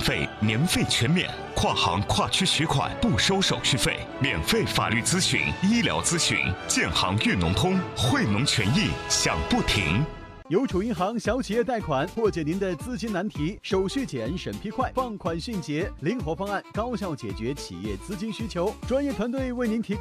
费，年费全免，跨行跨区取款不收手续费，免费法律咨询、医疗咨询，建行粤农通，惠农权益享不停。 邮储银行小企业贷款破解您的资金难题，手续简，审批快，放款迅捷，灵活方案高效解决企业资金需求，专业团队为您提供